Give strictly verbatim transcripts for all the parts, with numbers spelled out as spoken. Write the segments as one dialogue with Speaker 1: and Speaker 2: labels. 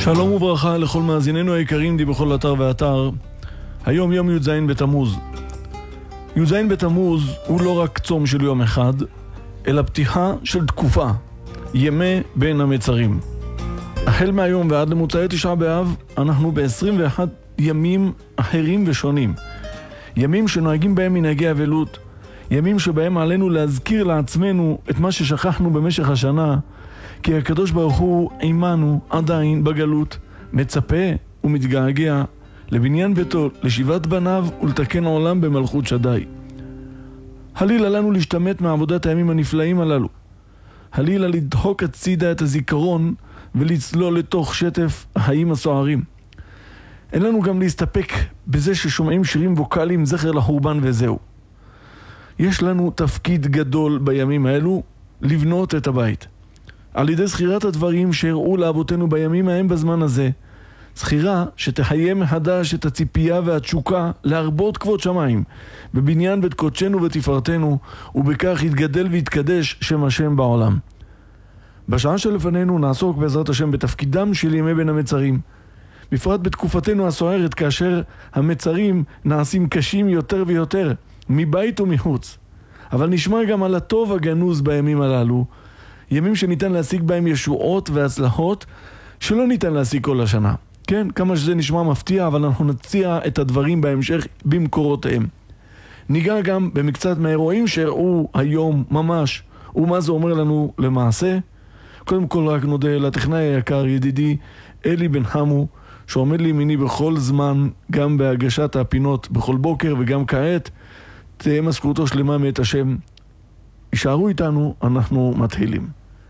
Speaker 1: שלום וברכה לכל מאזיננו היקרים די בכל אתר ואתר. היום יום י"ז בתמוז. י"ז בתמוז הוא לא רק צום של יום אחד, אלא פתיחה של תקופה, ימי בין המצרים. החל מהיום ועד למוצאי תשעה באב, אנחנו ב-עשרים ואחד ימים אחרים ושונים. ימים שנוהגים בהם מנהגי אבלות, ימים שבהם עלינו להזכיר לעצמנו את מה ששכחנו במשך השנה, כי הקדוש ברוך הוא עימנו עדיין בגלות, מצפה ומתגעגע לבניין ביתו, לשיבת בניו ולתקן העולם במלכות שדי. הלילה לנו להשתמט מעבודת הימים הנפלאים הללו. הלילה לדחוק הצידה את הזיכרון ולצלול לתוך שטף החיים הסוערים. אין לנו גם להסתפק בזה ששומעים שירים ווקליים זכר לחורבן וזהו. יש לנו תפקיד גדול בימים האלו לבנות את הבית. על ידי זכירת הדברים שהראו לאבותינו בימים ההם בזמן הזה, זכירה שתחיה מחדש את הציפייה והתשוקה להרבות כבוד שמיים בבניין בית קודשנו ותפארתנו, ובכך יתגדל ויתקדש שם השם בעולם. בשעה שלפנינו נעסוק בעזרת השם בתפקידם של ימי בין המצרים, בפרט בתקופתנו הסוערת, כאשר המצרים נעשים קשים יותר ויותר מבית ומחוץ. אבל נשמע גם על הטוב הגנוז בימים הללו, ימים שניתן להשיג בהם ישועות והצלחות שלא ניתן להשיג כל השנה. כן, כמה שזה נשמע מפתיע, אבל אנחנו נציע את הדברים בהמשך במקורותיהם. ניגע גם במקצת מהאירועים שהראו היום ממש, ומה זה אומר לנו למעשה. קודם כל רק נודה לטכנאי היקר ידידי אלי בן חמו, שעומד לימיני בכל זמן, גם בהגשת הפינות בכל בוקר וגם כעת. תהיה משכורתו שלמה מאת השם. יישארו איתנו, אנחנו מתחילים.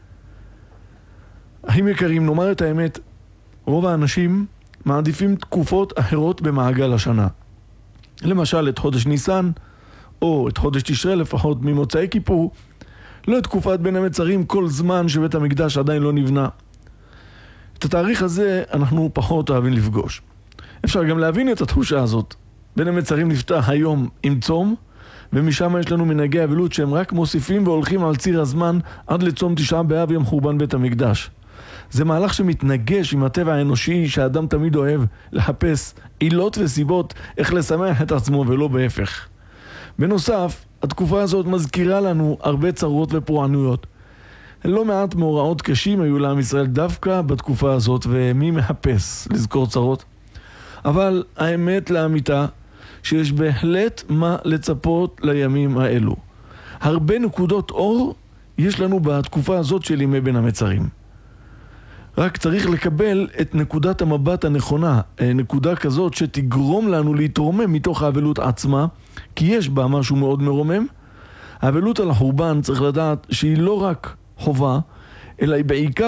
Speaker 1: אחים יקרים, נאמר את האמת, רוב האנשים מעדיפים תקופות אחרות במעגל השנה. למשל את חודש ניסן, או את חודש תשרי לפחות ממוצאי כיפור, לא את תקופת בין המצרים כל זמן שבית המקדש עדיין לא נבנה. את התאריך הזה אנחנו פחות אוהבים לפגוש. אפשר גם להבין את התחושה הזאת. בין המצרים נפתח היום עם צום, ומשם יש לנו מנהגי אבלות שהם רק מוסיפים והולכים על ציר הזמן עד לצום תשעה באב, יום חורבן בית המקדש. זה מהלך שמתנגש עם הטבע האנושי שהאדם תמיד אוהב לחפש עילות וסיבות איך לשמח את עצמו ולא בהפך. בנוסף, התקופה הזאת מזכירה לנו הרבה צרות ופורענויות. לא מעט מאורעות קשים היו לעם ישראל דווקא בתקופה הזאת, ומי מחפש לזכור צרות? אבל האמת לאמיתה שיש בהחלט מה לצפות לימים האלו. הרבה נקודות אור יש לנו בתקופה הזאת של ימי בין המצרים. רק צריך לקבל את נקודת המבט הנכונה, נקודה כזאת שתגרום לנו להתרומם מתוך האבלות עצמה, כי יש בה משהו מאוד מרומם. האבלות על החורבן צריך לדעת שהיא לא רק חובה, אלא היא בעיקר